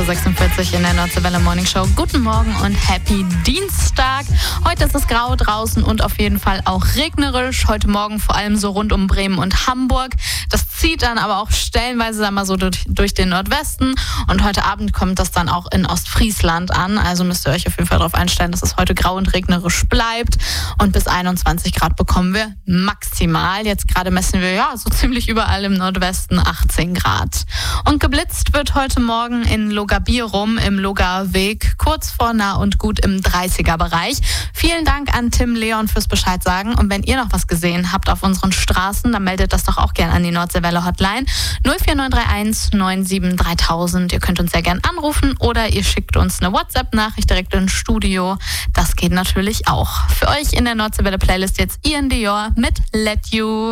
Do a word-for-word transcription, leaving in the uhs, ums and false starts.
sechsundvierzig in der Nordseewelle Morning Show. Guten Morgen und Happy Dienstag. Heute ist es grau draußen und auf jeden Fall auch regnerisch. Heute Morgen vor allem so rund um Bremen und Hamburg. Das zieht dann aber auch stellenweise dann mal so durch, durch den Nordwesten. Und heute Abend kommt das dann auch in Ostfriesland an. Also müsst ihr euch auf jeden Fall darauf einstellen, dass es heute grau und regnerisch bleibt. Und bis einundzwanzig Grad bekommen wir maximal. Jetzt gerade messen wir ja so ziemlich überall im Nordwesten achtzehn Grad. Und geblitzt wird heute Morgen in Logabirum im Logarweg, kurz vor nah und gut im dreißiger-Bereich. Vielen Dank an Tim Leon fürs Bescheid sagen. Und wenn ihr noch was gesehen habt auf unseren Straßen, dann meldet das doch auch gerne an die Nordseewelle Hotline null vier neun drei eins neun sieben dreitausend. Ihr könnt uns sehr gerne anrufen oder ihr schickt uns eine WhatsApp-Nachricht direkt ins Studio. Das geht natürlich auch. Für euch in der Nordseewelle Playlist jetzt Ian Dior mit Let You.